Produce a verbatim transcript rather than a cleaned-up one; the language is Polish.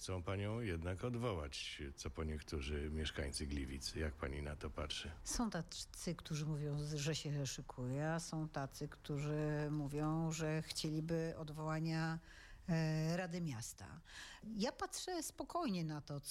chcą panią jednak odwołać, co po niektórzy mieszkańcy Gliwic. Jak pani na to patrzy? Są tacy, którzy mówią, że się szykuje, a są tacy, którzy mówią, że chcieliby odwołania e, Rady Miasta. Ja patrzę spokojnie na to,